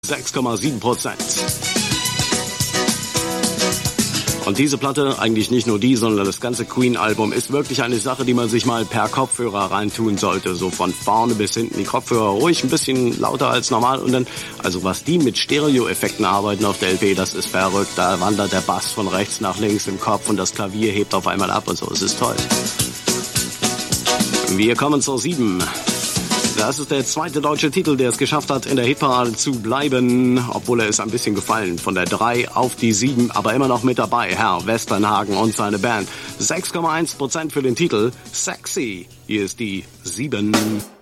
6,7%. Und diese Platte, eigentlich nicht nur die, sondern das ganze Queen-Album, ist wirklich eine Sache, die man sich mal per Kopfhörer reintun sollte. So von vorne bis hinten die Kopfhörer ruhig, ein bisschen lauter als normal. Und dann, also was die mit Stereo-Effekten arbeiten auf der LP, das ist verrückt. Da wandert der Bass von rechts nach links im Kopf und das Klavier hebt auf einmal ab und so. Es ist toll. Wir kommen zur 7. Das ist der zweite deutsche Titel, der es geschafft hat, in der Hitparade zu bleiben, obwohl er ist ein bisschen gefallen. Von der 3 auf die 7, aber immer noch mit dabei. Herr Westernhagen und seine Band. 6,1% für den Titel. Sexy. Hier ist die 7.